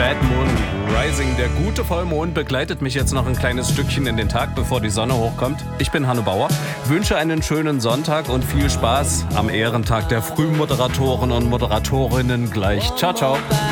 Red Moon Rising. Der gute Vollmond begleitet mich jetzt noch ein kleines Stückchen in den Tag, bevor die Sonne hochkommt. Ich bin Hanno Bauer, wünsche einen schönen Sonntag und viel Spaß am Ehrentag der Frühmoderatoren und Moderatorinnen gleich. Ciao, ciao.